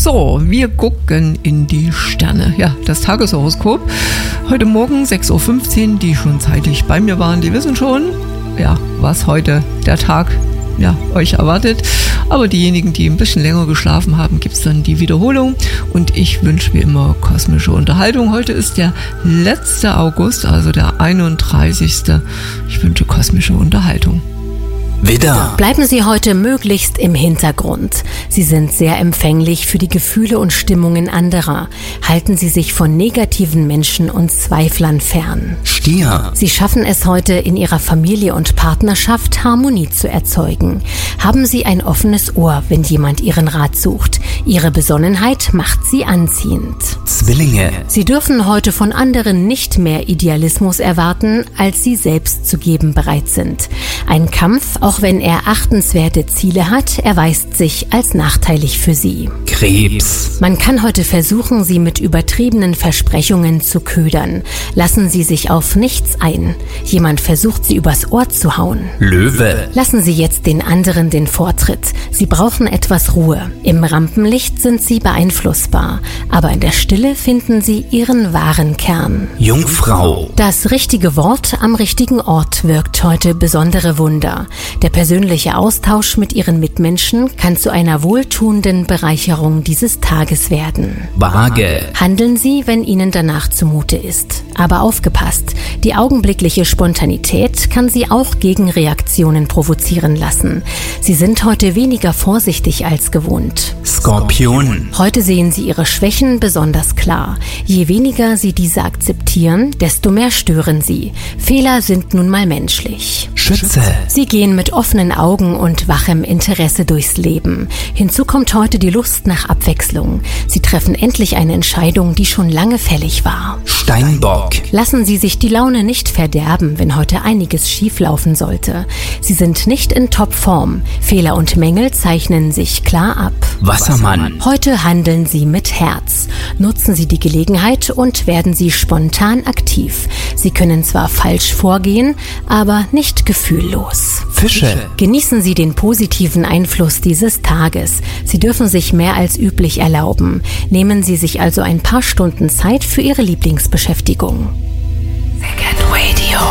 So, wir gucken in die Sterne. Ja, das Tageshoroskop. Heute Morgen 6.15 Uhr, die schon zeitlich bei mir waren, die wissen schon, ja, was heute der Tag euch erwartet. Aber diejenigen, die ein bisschen länger geschlafen haben, gibt es dann die Wiederholung. Und ich wünsche wie immer kosmische Unterhaltung. Heute ist der letzte August, also der 31. Ich wünsche kosmische Unterhaltung. Widder. Bleiben Sie heute möglichst im Hintergrund. Sie sind sehr empfänglich für die Gefühle und Stimmungen anderer. Halten Sie sich von negativen Menschen und Zweiflern fern. Stier. Sie schaffen es heute, in Ihrer Familie und Partnerschaft Harmonie zu erzeugen. Haben Sie ein offenes Ohr, wenn jemand Ihren Rat sucht. Ihre Besonnenheit macht Sie anziehend. Zwillinge. Sie dürfen heute von anderen nicht mehr Idealismus erwarten, als Sie selbst zu geben bereit sind. Ein Kampf, auch wenn er achtenswerte Ziele hat, erweist sich als nachteilig für Sie. Krebs. Man kann heute versuchen, Sie mit übertriebenen Versprechungen zu ködern. Lassen Sie sich auf nichts ein. Jemand versucht, Sie übers Ohr zu hauen. Löwe. Lassen Sie jetzt den anderen den Vortritt. Sie brauchen etwas Ruhe. Im Rampenlicht sind Sie beeinflussbar, aber in der Stille finden Sie Ihren wahren Kern. Jungfrau. Das richtige Wort am richtigen Ort wirkt heute besondere Wunder. Der persönliche Austausch mit Ihren Mitmenschen kann zu einer wohltuenden Bereicherung dieses Tages werden. Waage. Handeln Sie, wenn Ihnen danach zumute ist. Aber aufgepasst, die augenblickliche Spontanität kann Sie auch Gegenreaktionen provozieren lassen. Sie sind heute weniger vorsichtig als gewohnt. Skorpion. Heute sehen Sie Ihre Schwächen besonders klar. Je weniger Sie diese akzeptieren, desto mehr stören Sie. Fehler sind nun mal menschlich. Schütze. Sie gehen mit offenen Augen und wachem Interesse durchs Leben. Hinzu kommt heute die Lust nach Abwechslung. Sie treffen endlich eine Entscheidung, die schon lange fällig war. Steinbock. Lassen Sie sich die Laune nicht verderben, wenn heute einiges schieflaufen sollte. Sie sind nicht in Topform. Fehler und Mängel zeichnen sich klar ab. Wassermann. Heute handeln Sie mit Herz. Nutzen Sie die Gelegenheit und werden Sie spontan aktiv. Sie können zwar falsch vorgehen, aber nicht gefühllos. Fische. Genießen Sie den positiven Einfluss dieses Tages. Sie dürfen sich mehr als üblich erlauben. Nehmen Sie sich also ein paar Stunden Zeit für Ihre Lieblingsbeschäftigung. Second Radio.